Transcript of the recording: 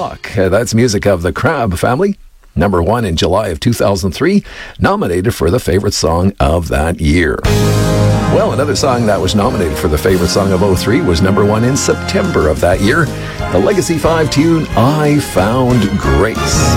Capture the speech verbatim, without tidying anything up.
Clock. Uh, that's music of the Crab family. Number one in July of two thousand three, nominated for the favorite song of that year. Well, another song that was nominated for the favorite song of oh three was number one in September of that year. The Legacy five tune, I Found Grace.